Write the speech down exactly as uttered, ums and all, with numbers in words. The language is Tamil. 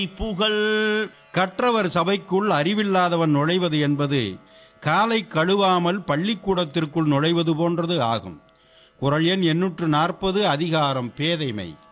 புகழ். கற்றவர் சபைக்குள் அறிவில்லாதவன் நுழைவது என்பது காலை கழுவாமல் பள்ளிக்கூடத்திற்குள் நுழைவது போன்றது ஆகும். குறள் எண் எண்ணூற்று நாற்பது, அதிகாரம் பேதைமை.